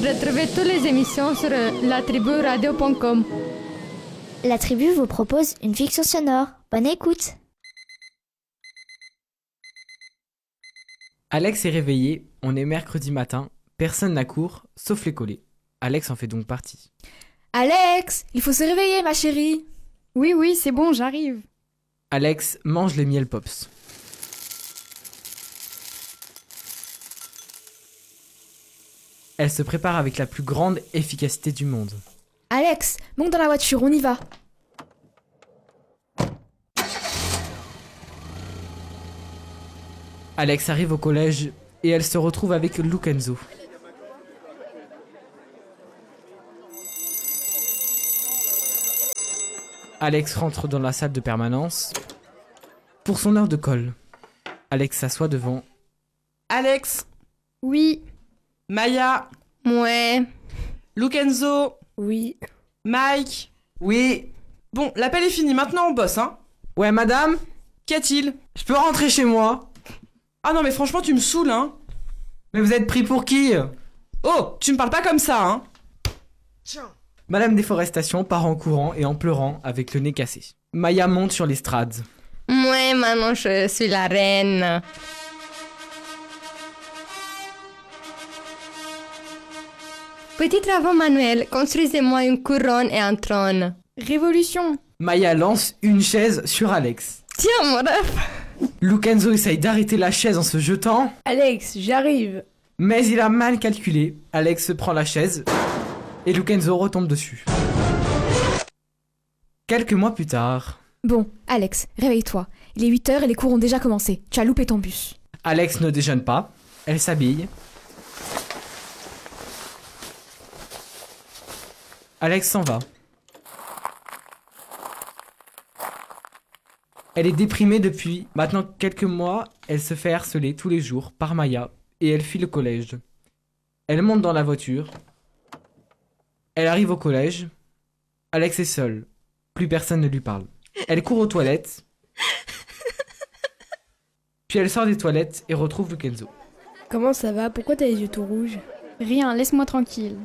Retrouvez toutes les émissions sur latriburadio.com. La Tribu vous propose une fiction sonore. Bonne écoute. Alex est réveillé, on est mercredi matin, personne n'a cours, sauf les collés. Alex en fait donc partie. Alex, il faut se réveiller, ma chérie. Oui, c'est bon, j'arrive. Alex mange les miel pops. Elle se prépare avec la plus grande efficacité du monde. Alex, monte dans la voiture, on y va. Alex arrive au collège et elle se retrouve avec Lukenzo. Alex rentre dans la salle de permanence pour son heure de colle. Alex s'assoit devant. Alex, Oui. Maya, Ouais. Lukenzo, Oui. Mike. Oui. Bon, l'appel est fini, maintenant on bosse, hein. Ouais, madame, Qu'y a-t-il? je peux rentrer chez moi? Ah non mais franchement tu me saoules, hein. Mais vous êtes pris pour qui? Oh, tu me parles pas comme ça, hein. Madame Déforestation part en courant et en pleurant avec le nez cassé. Maya monte sur l'estrade. Ouais, maintenant je suis la reine. Petit travaux manuel, construisez-moi une couronne et un trône. Révolution. Maya lance une chaise sur Alex. Tiens, mon ref. Lukenzo essaye d'arrêter la chaise en se jetant, Alex, j'arrive. mais il a mal calculé. Alex prend la chaise et Lukenzo retombe dessus. Quelques mois plus tard, Bon, Alex, réveille-toi. Il est 8h et les cours ont déjà commencé. Tu as loupé ton bus. Alex ne déjeune pas, elle s'habille. Alex s'en va. Elle est déprimée depuis maintenant quelques mois, elle se fait harceler tous les jours par Maya et elle fuit le collège. Elle monte dans la voiture. Elle arrive au collège. Alex est seule. Plus personne ne lui parle. Elle court aux toilettes. Puis elle sort des toilettes et retrouve Lukenzo. Comment ça va? Pourquoi t'as les yeux tout rouges? Rien, laisse-moi tranquille.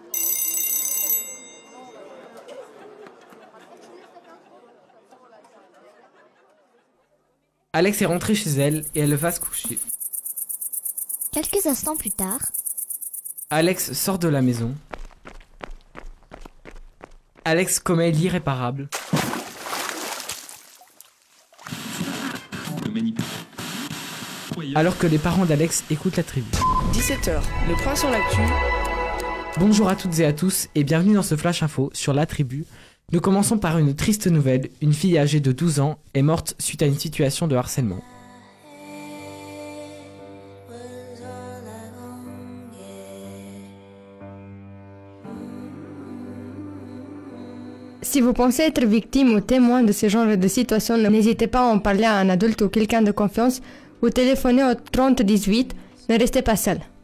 Alex est rentrée chez elle et elle va se coucher. Quelques instants plus tard, Alex sort de la maison. Alex commet l'irréparable. Alors que les parents d'Alex écoutent la tribu. 17h, le point sur l'actu. Bonjour à toutes et à tous et bienvenue dans ce Flash Info sur la tribu. Nous commençons par une triste nouvelle. Une fille âgée de 12 ans est morte suite à une situation de harcèlement. Si vous pensez être victime ou témoin de ce genre de situation, n'hésitez pas à en parler à un adulte ou quelqu'un de confiance ou téléphonez au 30 18. Ne restez pas seul.